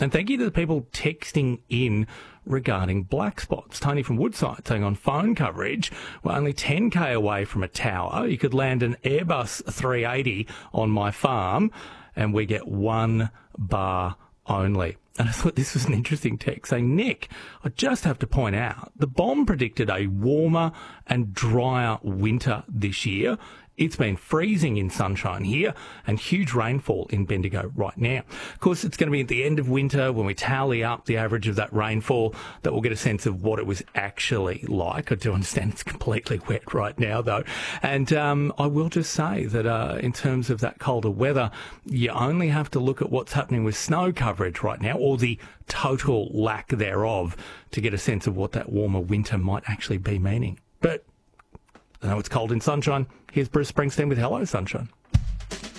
And thank you to the people texting in regarding black spots. Tony from Woodside saying on phone coverage, we're only 10k away from a tower. You could land an Airbus 380 on my farm and we get 1 bar only. And I thought this was an interesting text saying, Nick, I just have to point out, the bomb predicted a warmer and drier winter this year. It's been freezing in Sunshine here and huge rainfall in Bendigo right now. Of course, it's going to be at the end of winter when we tally up the average of that rainfall that we'll get a sense of what it was actually like. I do understand it's completely wet right now, though. And I will just say that in terms of that colder weather, you only have to look at what's happening with snow coverage right now, or the total lack thereof, to get a sense of what that warmer winter might actually be meaning. But I know it's cold in Sunshine. Here's Bruce Springsteen with Hello, Sunshine.